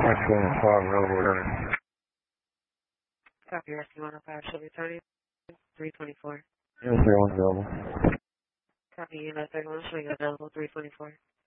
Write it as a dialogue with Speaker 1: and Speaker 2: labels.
Speaker 1: Copy, Rescue 105, should be turning 324.
Speaker 2: Yes, sir, one's available.
Speaker 1: Copy, Unit 31, showing available 324.